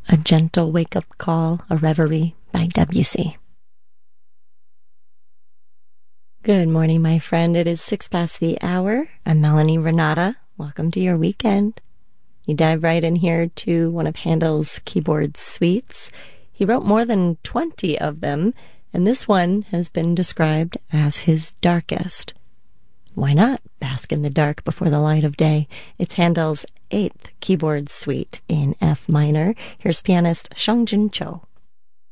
A Gentle Wake-Up Call, a Reverie by Debussy. Good morning, my friend. It is 6 past the hour. I'm Melanie Renata. Welcome to your weekend. You dive right in here to one of Handel's keyboard suites. He wrote more than 20 of them, and this one has been described as his darkest. Why not bask in the dark before the light of day? It's Handel's 8th keyboard suite in F minor. Here's pianist Seongjin Cho.